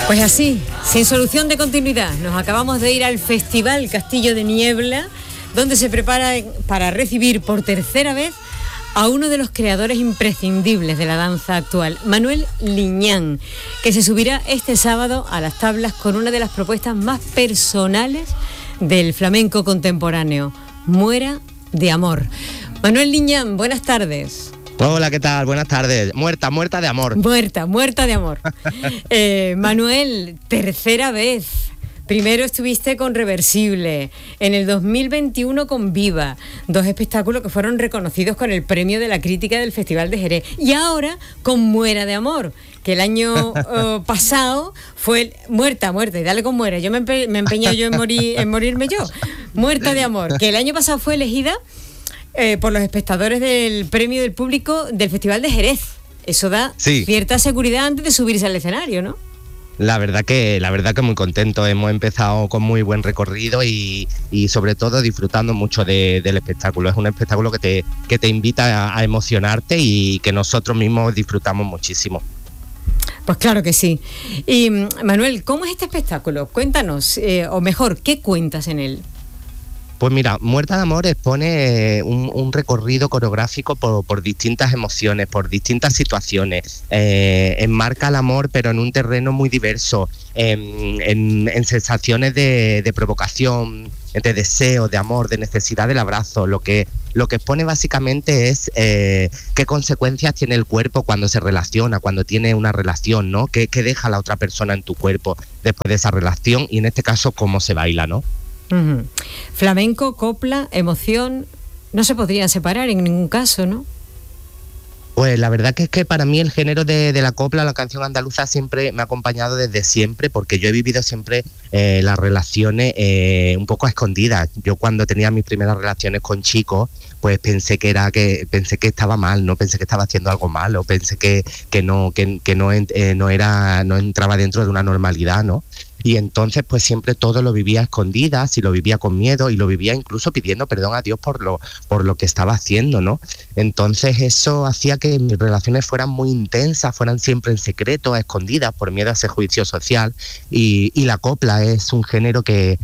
Pues así, sin solución de continuidad, nos acabamos de ir al Festival Castillo de Niebla, donde se prepara para recibir por tercera vez a uno de los creadores imprescindibles de la danza actual, Manuel Liñán, que se subirá este sábado a las tablas con una de las propuestas más personales del flamenco contemporáneo, Muera de Amor. Manuel Liñán, buenas tardes. Hola, ¿qué tal? Buenas tardes. Muerta de amor. Muerta de amor. Manuel, tercera vez. Primero estuviste con Reversible, en el 2021 con Viva, dos espectáculos que fueron reconocidos con el premio de la crítica del Festival de Jerez, y ahora con Muera de Amor, que el año pasado fue Muerta, y dale con Muera, yo me empeño yo en morirme yo, Muerta de Amor, que el año pasado fue elegida por los espectadores del premio del público del Festival de Jerez. Eso da cierta seguridad antes de subirse al escenario, ¿no? La verdad que muy contento. Hemos empezado con muy buen recorrido y sobre todo disfrutando mucho del espectáculo. Es un espectáculo que te invita a emocionarte y que nosotros mismos disfrutamos muchísimo. Pues claro que sí. Y Manuel, ¿cómo es este espectáculo? Cuéntanos, o mejor, ¿qué cuentas en él? Pues mira, Muerta de Amor expone un recorrido coreográfico por distintas emociones, por distintas situaciones. Enmarca el amor, pero en un terreno muy diverso, en sensaciones de provocación, de deseo, de amor, de necesidad del abrazo. Lo que expone básicamente es qué consecuencias tiene el cuerpo cuando se relaciona, cuando tiene una relación, ¿no? ¿Qué deja la otra persona en tu cuerpo después de esa relación? Y en este caso, cómo se baila, ¿no? Uh-huh. Flamenco, copla, emoción, no se podrían separar en ningún caso, ¿no? Pues la verdad que es que para mí el género de la copla, la canción andaluza, siempre me ha acompañado desde siempre, porque yo he vivido siempre las relaciones un poco a escondidas. Yo cuando tenía mis primeras relaciones con chicos, pues pensé que estaba mal, no pensé que estaba haciendo algo mal, o pensé que no entraba dentro de una normalidad, ¿no? Y entonces pues siempre todo lo vivía a escondidas y lo vivía con miedo y lo vivía incluso pidiendo perdón a Dios por lo que estaba haciendo, ¿no? Entonces eso hacía que mis relaciones fueran muy intensas, fueran siempre en secreto, a escondidas, por miedo a ese juicio social. Y la copla es un género que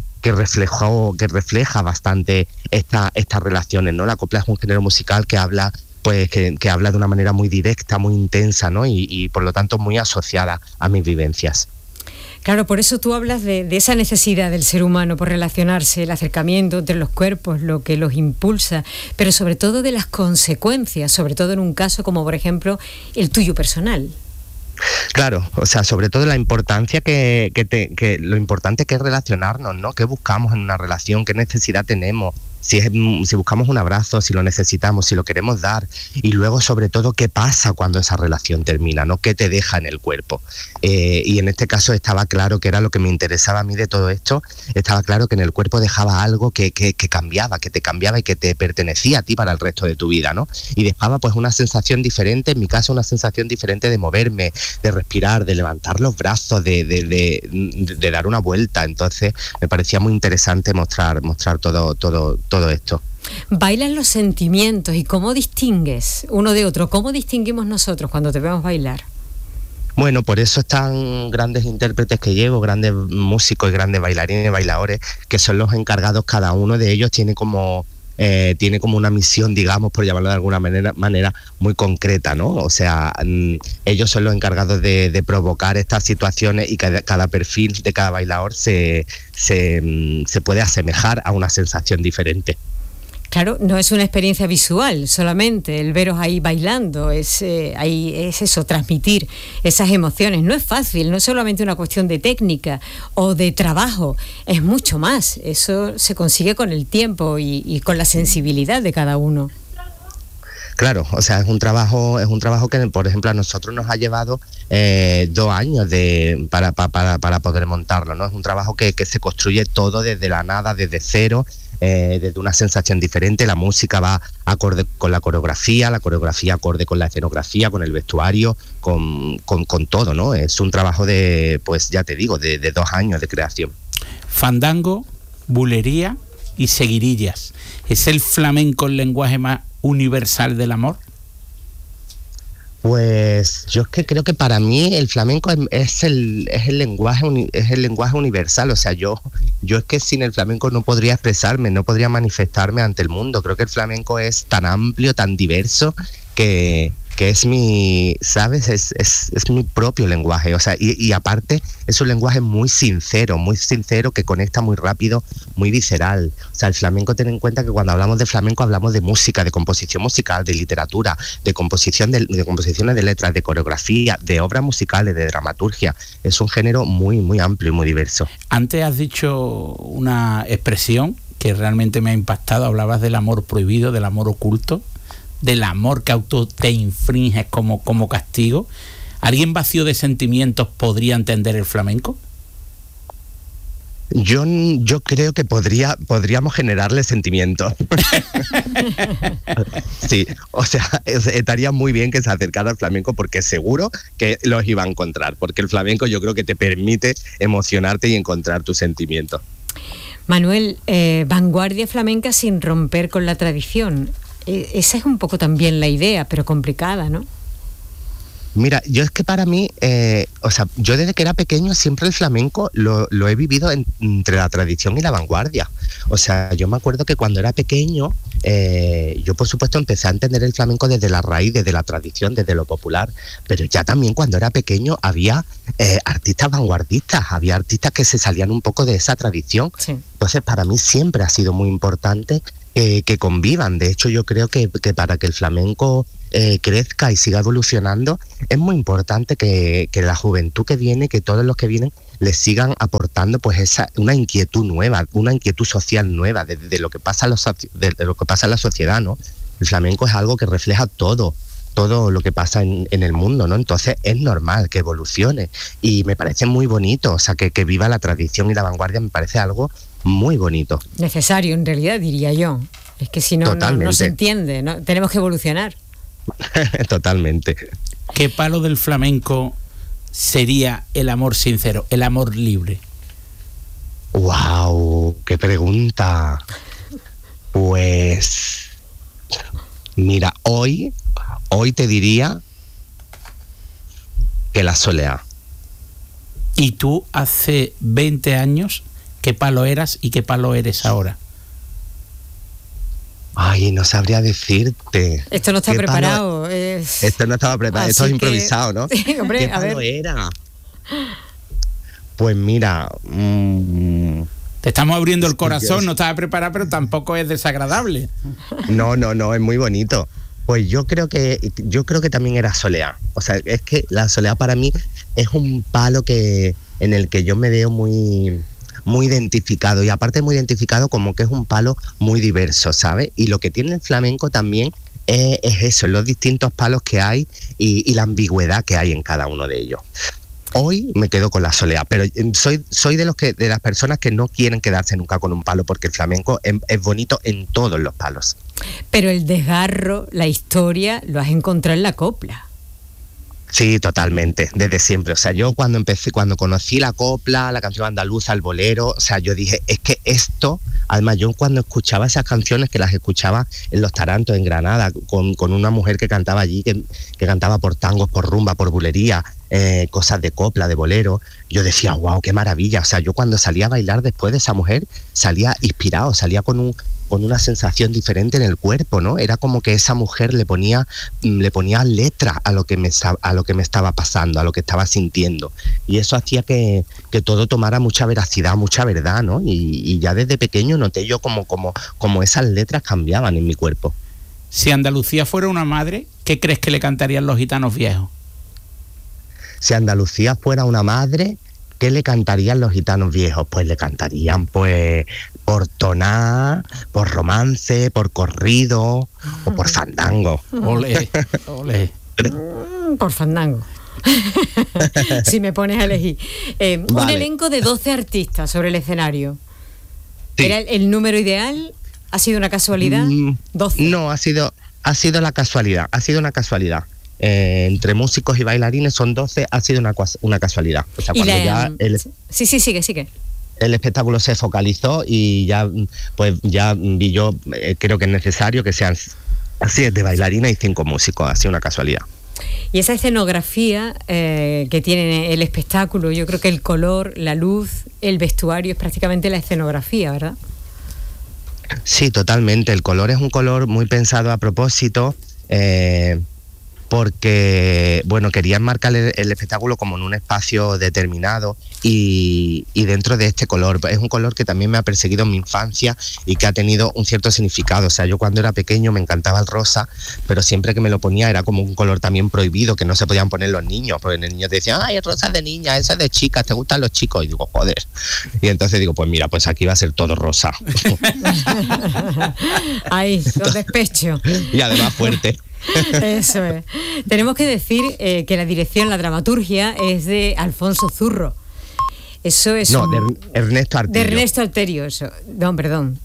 refleja bastante estas relaciones, ¿no? La copla es un género musical que habla que habla de una manera muy directa, muy intensa, ¿no? Y por lo tanto muy asociada a mis vivencias. Claro, por eso tú hablas de esa necesidad del ser humano por relacionarse, el acercamiento entre los cuerpos, lo que los impulsa, pero sobre todo de las consecuencias, sobre todo en un caso como por ejemplo el tuyo personal. Claro, o sea, sobre todo la importancia lo importante que es relacionarnos, ¿no? ¿Qué buscamos en una relación? ¿Qué necesidad tenemos? Si buscamos un abrazo, si lo necesitamos, si lo queremos dar, y luego sobre todo qué pasa cuando esa relación termina, ¿no? ¿Qué te deja en el cuerpo? Y en este caso estaba claro que era lo que me interesaba a mí de todo esto, estaba claro que en el cuerpo dejaba algo que cambiaba, que te cambiaba y que te pertenecía a ti para el resto de tu vida, ¿no? Y dejaba pues una sensación diferente, en mi caso una sensación diferente de moverme, de respirar, de levantar los brazos, de dar una vuelta. Entonces me parecía muy interesante mostrar todo esto. Bailan los sentimientos, ¿y cómo distingues uno de otro? ¿Cómo distinguimos nosotros cuando te vemos bailar? Bueno, por eso están grandes intérpretes que llevo, grandes músicos y grandes bailarines y bailadores, que son los encargados, cada uno de ellos tiene como una misión, digamos, por llamarlo de alguna manera muy concreta, ¿no? O sea, ellos son los encargados de provocar estas situaciones y cada perfil de cada bailador se puede asemejar a una sensación diferente. Claro, no es una experiencia visual solamente, el veros ahí bailando, es eso, transmitir esas emociones. No es fácil, no es solamente una cuestión de técnica o de trabajo, es mucho más. Eso se consigue con el tiempo y con la sensibilidad de cada uno. Claro, o sea, es un trabajo que, por ejemplo, a nosotros nos ha llevado 2 años para poder montarlo, ¿no? Es un trabajo que se construye todo desde la nada, desde cero, desde una sensación diferente. La música va acorde con la coreografía acorde con la escenografía, con el vestuario, con todo, ¿no? Es un trabajo pues ya te digo, de 2 años de creación. Fandango, bulería y seguirillas. ¿Es el flamenco el lenguaje más universal del amor? Pues yo es que creo que para mí el flamenco es el lenguaje es el lenguaje universal. O sea, yo es que sin el flamenco no podría expresarme, no podría manifestarme ante el mundo. Creo que el flamenco es tan amplio, tan diverso, que es mi, ¿sabes? Es mi propio lenguaje. O sea, y aparte es un lenguaje muy sincero, que conecta muy rápido, muy visceral. O sea, el flamenco, ten en cuenta que cuando hablamos de flamenco hablamos de música, de composición musical, de literatura, de composiciones de letras, de coreografía, de obras musicales, de dramaturgia. Es un género muy, muy amplio y muy diverso. Antes has dicho una expresión que realmente me ha impactado. Hablabas del amor prohibido, del amor oculto, del amor que auto te infringes como castigo. ¿Alguien vacío de sentimientos podría entender el flamenco? Yo creo que podríamos generarle sentimientos. Sí, o sea, estaría muy bien que se acercara al flamenco, porque seguro que los iba a encontrar, porque el flamenco yo creo que te permite emocionarte y encontrar tus sentimientos. Manuel, vanguardia flamenca sin romper con la tradición. Esa es un poco también la idea, pero complicada, ¿no? Mira, yo es que para mí, o sea, yo desde que era pequeño siempre el flamenco lo he vivido entre la tradición y la vanguardia. O sea, yo me acuerdo que cuando era pequeño, yo por supuesto empecé a entender el flamenco desde la raíz, desde la tradición, desde lo popular, pero ya también cuando era pequeño había artistas vanguardistas, había artistas que se salían un poco de esa tradición. Sí. Entonces para mí siempre ha sido muy importante que convivan. De hecho, yo creo que para que el flamenco crezca y siga evolucionando, es muy importante que la juventud que viene, que todos los que vienen, les sigan aportando pues una inquietud nueva, una inquietud social nueva de lo que pasa de lo que pasa en la sociedad, ¿no? El flamenco es algo que refleja todo lo que pasa en el mundo, ¿no? Entonces es normal que evolucione y me parece muy bonito. O sea, que viva la tradición y la vanguardia me parece algo muy bonito. Necesario, en realidad, diría yo. Es que si no se entiende, ¿no? Tenemos que evolucionar. Totalmente. ¿Qué palo del flamenco sería el amor sincero, el amor libre? ¡Wow! ¡Qué pregunta! Pues mira, hoy te diría que la soleá. ¿Y tú hace 20 años qué palo eras y qué palo eres ahora? Ay, no sabría decirte. Esto no está preparado. Esto no estaba preparado, esto es improvisado, ¿no? Sí, hombre, ¿Qué palo era? Pues mira... Te estamos abriendo el corazón, no estaba preparado, pero tampoco es desagradable. No, es muy bonito. Pues yo creo que también era soleá. O sea, es que la soleá para mí es un palo en el que yo me veo muy identificado, y aparte muy identificado como que es un palo muy diverso, ¿sabes? Y lo que tiene el flamenco también es eso, los distintos palos que hay y la ambigüedad que hay en cada uno de ellos. Hoy me quedo con la soleá, pero soy de las personas que no quieren quedarse nunca con un palo, porque el flamenco es bonito en todos los palos. Pero el desgarro, la historia, lo has encontrado en la copla. Sí, totalmente, desde siempre. O sea, yo cuando conocí la copla, la canción andaluza, el bolero, o sea, yo dije, es que esto, además yo cuando escuchaba esas canciones, que las escuchaba en Los Tarantos, en Granada, con una mujer que cantaba allí, que cantaba por tangos, por rumba, por bulería, cosas de copla, de bolero, yo decía, wow, qué maravilla. O sea, yo cuando salía a bailar después de esa mujer, salía inspirado, salía con una sensación diferente en el cuerpo, ¿no? Era como que esa mujer le ponía letra a lo que me estaba pasando, a lo que estaba sintiendo. Y eso hacía que todo tomara mucha veracidad, mucha verdad, ¿no? Y ya desde pequeño noté yo como esas letras cambiaban en mi cuerpo. Si Andalucía fuera una madre, ¿qué crees que le cantarían los gitanos viejos? Si Andalucía fuera una madre, ¿qué le cantarían los gitanos viejos? Pues le cantarían, pues, por toná, por romance, por corrido o por fandango. Ole. Por fandango. Si me pones a elegir. Vale. Un elenco de 12 artistas sobre el escenario. Sí. ¿Era el número ideal? ¿Ha sido una casualidad? 12. No, ha sido la casualidad. Ha sido una casualidad. Entre músicos y bailarines son 12, ha sido una casualidad. O sea, cuando Sí, sigue. El espectáculo se focalizó y ya vi yo, creo que es necesario que sean 7 bailarines y 5 músicos, ha sido una casualidad. Y esa escenografía que tiene el espectáculo, yo creo que el color, la luz, el vestuario es prácticamente la escenografía, ¿verdad? Sí, totalmente. El color es un color muy pensado a propósito, porque, bueno, quería enmarcar el espectáculo como en un espacio determinado y dentro de este color. Es un color que también me ha perseguido en mi infancia y que ha tenido un cierto significado. O sea, yo cuando era pequeño me encantaba el rosa, pero siempre que me lo ponía era como un color también prohibido, que no se podían poner los niños, porque los niños decían, ay, el rosa es de niña, eso es de chicas, ¿te gustan los chicos? Y digo, joder. Y entonces digo, pues mira, pues aquí va a ser todo rosa. Ahí, con despecho. Y además fuerte. Eso es. Tenemos que decir que la dirección, la dramaturgia es de Alfonso Zurro. Eso es de Ernesto Artillo. De Ernesto Artillo, eso. No, perdón.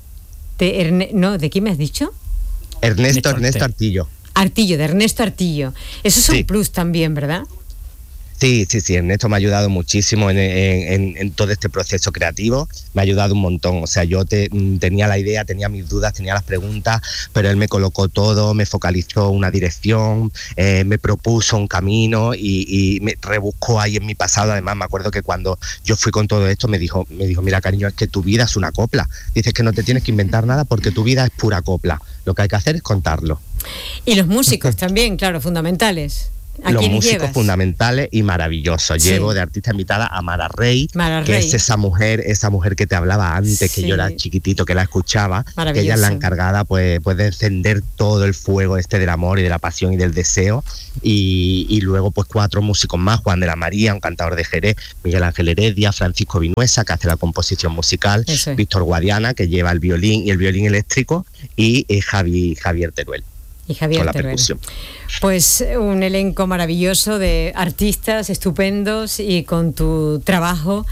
¿De quién me has dicho? Ernesto Artillo. Artillo, de Ernesto Artillo. Eso es un Sí. plus también, ¿verdad? Sí, Ernesto me ha ayudado muchísimo en todo este proceso creativo, me ha ayudado un montón. O sea, yo tenía la idea, tenía mis dudas, tenía las preguntas, pero él me colocó todo, me focalizó una dirección, me propuso un camino y me rebuscó ahí en mi pasado. Además, me acuerdo que cuando yo fui con todo esto me dijo, mira, cariño, es que tu vida es una copla. Dices que no te tienes que inventar nada porque tu vida es pura copla. Lo que hay que hacer es contarlo. Y los músicos también, claro, fundamentales. Los músicos fundamentales y maravillosos. Sí. Llevo de artista invitada a Mara Rey, que es esa mujer que te hablaba antes, sí, que yo era chiquitito, que la escuchaba, que ella es la encargada pues de encender todo el fuego del amor y de la pasión y del deseo. Y luego pues 4 músicos más: Juan de la María, un cantador de Jerez, Miguel Ángel Heredia, Francisco Vinuesa, que hace la composición musical, Víctor Guadiana, que lleva el violín y el violín eléctrico, y Javier Teruel. Y Javier Teruel. Pues un elenco maravilloso de artistas estupendos, y con tu trabajo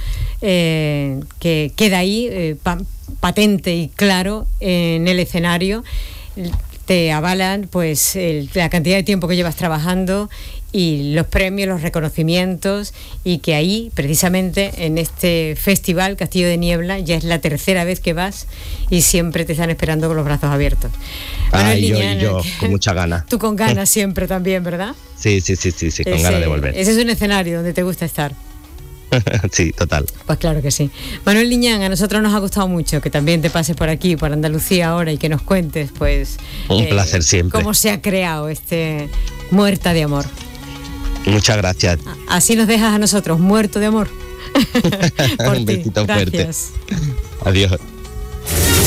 que queda ahí patente y claro en el escenario, te avalan pues la cantidad de tiempo que llevas trabajando y los premios, los reconocimientos, y que ahí, precisamente en este festival Castillo de Niebla, ya es la 3ª vez que vas y siempre te están esperando con los brazos abiertos. Yo con muchas ganas. Tú con ganas siempre también, ¿verdad? Sí, con ganas de volver. Ese es un escenario donde te gusta estar. Sí, total. Pues claro que sí. Manuel Liñán, a nosotros nos ha gustado mucho que también te pases por aquí, por Andalucía ahora, y que nos cuentes, pues... Un placer siempre. Cómo se ha creado este Muerta de Amor. Muchas gracias. Así nos dejas a nosotros, muerto de amor. Un besito fuerte. Adiós.